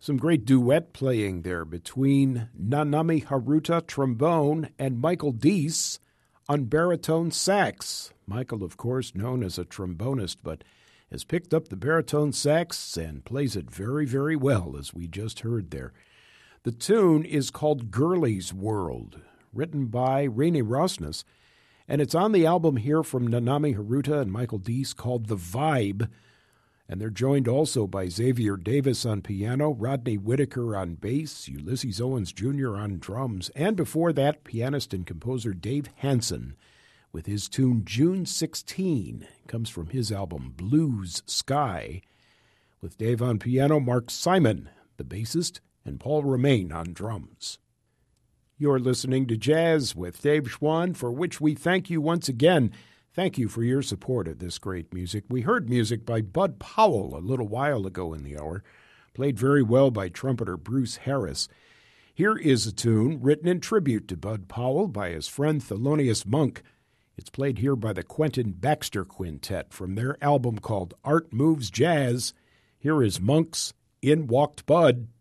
Some great duet playing there between Nanami Haruta, trombone, and Michael Deese on baritone sax. Michael, of course, known as a trombonist, but has picked up the baritone sax and plays it very, very well, as we just heard there. The tune is called Girlie's World, written by Rainey Rosnes, and it's on the album here from Nanami Haruta and Michael Deese called The Vibe. And they're joined also by Xavier Davis on piano, Rodney Whitaker on bass, Ulysses Owens Jr. on drums, and before that, pianist and composer Dave Hansen with his tune June 16. Comes from his album Blues Sky, with Dave on piano, Mark Simon, the bassist, and Paul Romain on drums. You're listening to Jazz with Dave Schwann, for which we thank you once again. Thank you for your support of this great music. We heard music by Bud Powell a little while ago in the hour, played very well by trumpeter Bruce Harris. Here is a tune written in tribute to Bud Powell by his friend Thelonious Monk. It's played here by the Quentin Baxter Quintet from their album called Art Moves Jazz. Here is Monk's In Walked Bud.